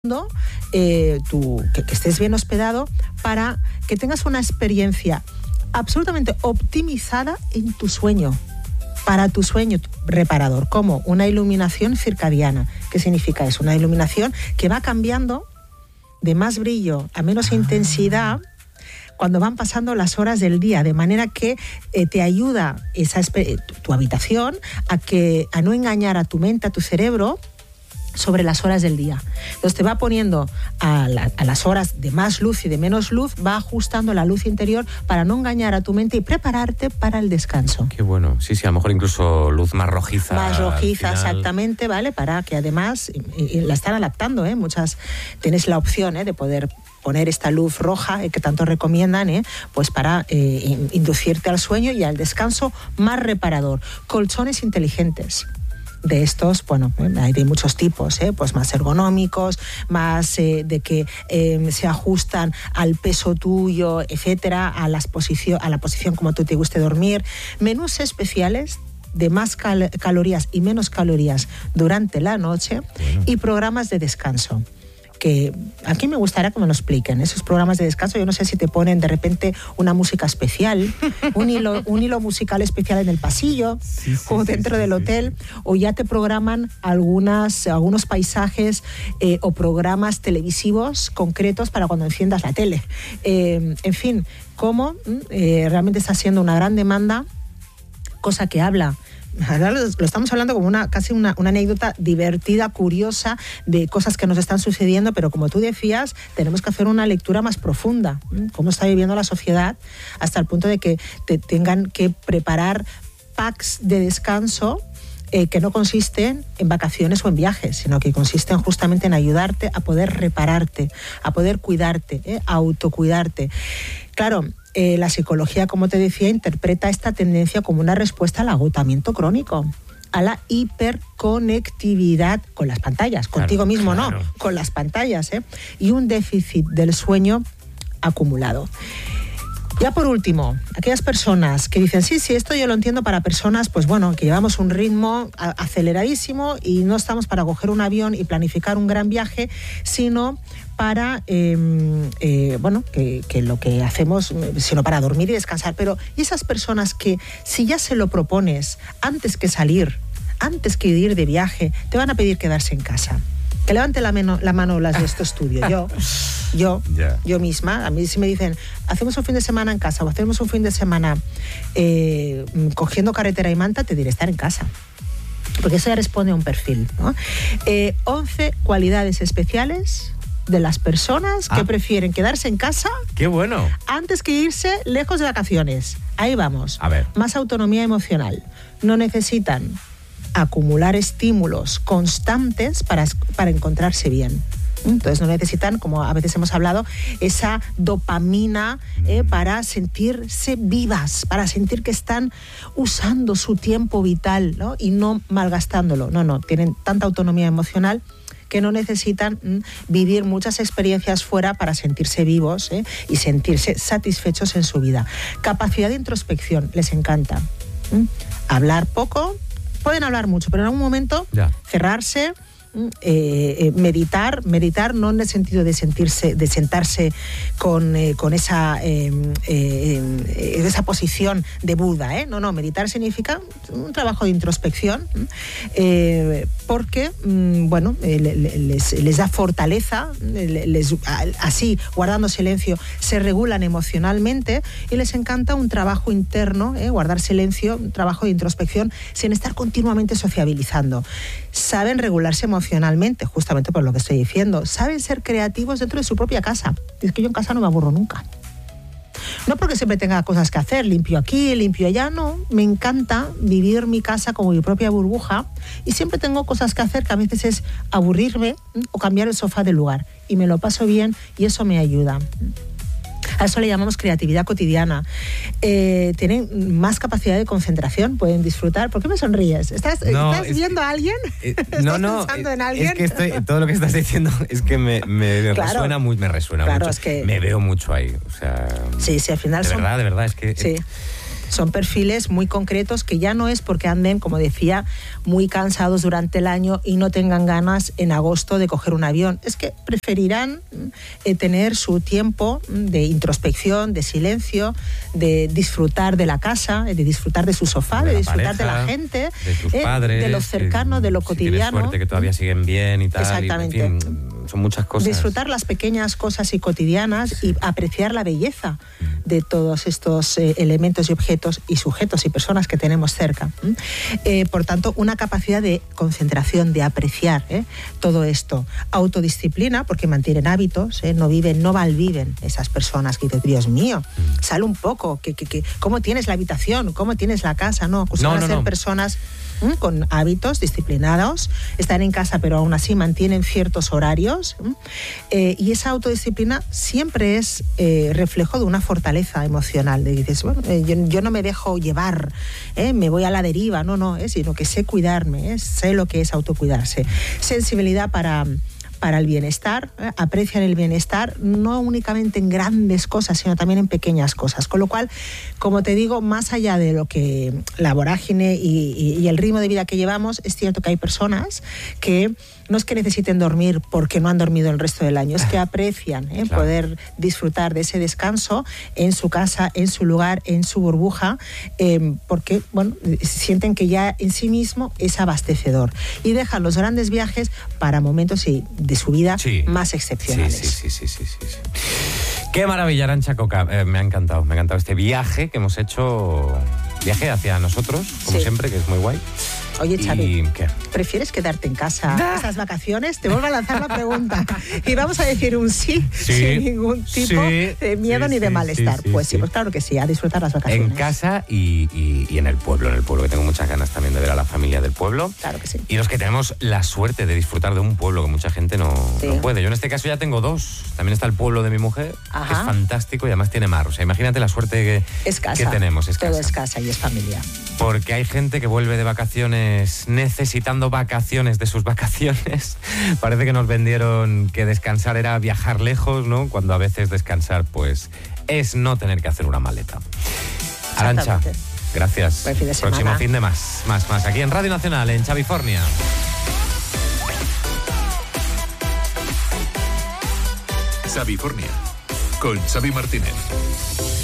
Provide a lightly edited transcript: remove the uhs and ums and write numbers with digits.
que estés bien hospedado para que tengas una experiencia absolutamente optimizada en tu sueño, para tu sueño reparador, como una iluminación circadiana. ¿Qué significa eso? Una iluminación que va cambiando de más brillo a menos intensidad cuando van pasando las horas del día, de manera que te ayuda tu habitación a no engañar a tu mente, a tu cerebro, sobre las horas del día. Entonces te va poniendo a las horas de más luz y de menos luz, va ajustando la luz interior para no engañar a tu mente y prepararte para el descanso. Qué bueno. Sí, a lo mejor incluso luz más rojiza. Más rojiza, exactamente, ¿vale? Para que además, la están adaptando, muchas, tienes la opción de poder poner esta luz roja que tanto recomiendan, pues para inducirte al sueño y al descanso más reparador. Colchones inteligentes. De estos, bueno, hay de muchos tipos, pues más ergonómicos, más de que se ajustan al peso tuyo, etcétera, a la posición como tú te guste dormir. Menús especiales de más calorías y menos calorías durante la noche, y programas de descanso. Que aquí me gustaría que me lo expliquen, esos programas de descanso. Yo no sé si te ponen de repente una música especial, un hilo musical especial en el pasillo, o dentro del hotel, o ya te programan algunos paisajes o programas televisivos concretos para cuando enciendas la tele. En fin, cómo realmente está siendo una gran demanda, cosa que habla. Ahora lo estamos hablando como casi una anécdota divertida, curiosa, de cosas que nos están sucediendo, pero como tú decías, tenemos que hacer una lectura más profunda. Cómo está viviendo la sociedad hasta el punto de que te tengan que preparar packs de descanso que no consisten en vacaciones o en viajes, sino que consisten justamente en ayudarte a poder repararte, a poder cuidarte, a autocuidarte. Claro, la psicología, como te decía, interpreta esta tendencia como una respuesta al agotamiento crónico, a la hiperconectividad con las pantallas, contigo mismo claro. No, con las pantallas, y un déficit del sueño acumulado. Ya por último, aquellas personas que dicen, sí, esto yo lo entiendo para personas, pues bueno, que llevamos un ritmo aceleradísimo y no estamos para coger un avión y planificar un gran viaje, sino para, que lo que hacemos, sino para dormir y descansar. Pero, ¿y esas personas que si ya se lo propones antes que salir, antes que ir de viaje, te van a pedir quedarse en casa? Que levante la mano las de este estudio. Yo misma, a mí si me dicen, hacemos un fin de semana en casa o hacemos un fin de semana cogiendo carretera y manta, te diré estar en casa. Porque eso ya responde a un perfil, ¿no? 11 cualidades especiales de las personas que prefieren quedarse en casa. ¡Qué bueno! Antes que irse lejos de vacaciones. Ahí vamos. A ver. Más autonomía emocional. No necesitan acumular estímulos constantes para encontrarse bien. Entonces no necesitan, como a veces hemos hablado, esa dopamina para sentirse vivas, para sentir que están usando su tiempo vital, ¿no? Y no malgastándolo. No, tienen tanta autonomía emocional que no necesitan vivir muchas experiencias fuera para sentirse vivos y sentirse satisfechos en su vida. Capacidad de introspección, les encanta. Hablar poco, pueden hablar mucho, pero en algún momento cerrarse, meditar no en el sentido de sentarse con esa posición de Buda, no, meditar significa un trabajo de introspección, porque les da fortaleza, así guardando silencio se regulan emocionalmente y les encanta un trabajo interno, guardar silencio, un trabajo de introspección sin estar continuamente sociabilizando. Saben regularse emocionalmente, justamente por lo que estoy diciendo. Saben ser creativos dentro de su propia casa. Es que yo en casa no me aburro nunca. No porque siempre tenga cosas que hacer, limpio aquí, limpio allá, no. Me encanta vivir mi casa como mi propia burbuja y siempre tengo cosas que hacer, que a veces es aburrirme o cambiar el sofá de lugar. Y me lo paso bien y eso me ayuda. A eso le llamamos creatividad cotidiana. Tienen más capacidad de concentración, pueden disfrutar. ¿Por qué me sonríes? ¿Estás viendo a alguien? ¿Estás pensando en alguien? Es que todo lo que estás diciendo es que me resuena mucho. Claro, es que me veo mucho ahí. O sea, sí, al final de verdad, es que... Sí. Son perfiles muy concretos que ya no es porque anden, como decía, muy cansados durante el año y no tengan ganas en agosto de coger un avión. Es que preferirán tener su tiempo de introspección, de silencio, de disfrutar de la casa, de disfrutar de su sofá, de disfrutar pareja, de la gente, de tus padres, de lo cercano, de lo cotidiano. Si tienes suerte que todavía siguen bien y tal. Exactamente. Y, en fin, son muchas cosas. Disfrutar las pequeñas cosas y cotidianas y apreciar la belleza de todos estos elementos y objetos y sujetos y personas que tenemos cerca. Por tanto, una capacidad de concentración, de apreciar todo esto. Autodisciplina, porque mantienen hábitos, no malviven esas personas que dicen, Dios mío, sal un poco, ¿cómo tienes la habitación? ¿Cómo tienes la casa? No, van a ser personas con hábitos disciplinados, están en casa pero aún así mantienen ciertos horarios, y esa autodisciplina siempre es reflejo de una fortaleza emocional, de dices, bueno, yo no me dejo llevar, me voy a la deriva, sino que sé cuidarme, sé lo que es autocuidarse. Sensibilidad para el bienestar, aprecian el bienestar no únicamente en grandes cosas, sino también en pequeñas cosas. Con lo cual, como te digo, más allá de lo que la vorágine y el ritmo de vida que llevamos, es cierto que hay personas que no es que necesiten dormir porque no han dormido el resto del año, es que aprecian poder disfrutar de ese descanso en su casa, en su lugar, en su burbuja, porque sienten que ya en sí mismo es abastecedor y dejan los grandes viajes para momentos de su vida más excepcionales. Sí. Qué maravilla, Arantxa Coca. Me ha encantado este viaje que hemos hecho, viaje hacia nosotros, como siempre, que es muy guay. Oye, Xavi, ¿qué? ¿Prefieres quedarte en casa esas vacaciones? Te vuelvo a lanzar la pregunta. Y vamos a decir un sí sin ningún tipo de miedo ni de malestar. Pues claro que sí, a disfrutar las vacaciones. En casa y en el pueblo, que tengo muchas ganas también de ver a la familia del pueblo. Claro que sí. Y los que tenemos la suerte de disfrutar de un pueblo que mucha gente no puede. Yo en este caso ya tengo dos. También está el pueblo de mi mujer, que es fantástico y además tiene mar. O sea, imagínate la suerte que tenemos. Todo es casa y es familia. Porque hay gente que vuelve de vacaciones necesitando vacaciones de sus vacaciones. Parece que nos vendieron que descansar era viajar lejos, ¿no? Cuando a veces descansar, pues, es no tener que hacer una maleta. Arantxa, gracias. Buen fin de semana. Próximo fin de más. Aquí en Radio Nacional, en Xavifornia. Xavifornia, con Xavi Martínez.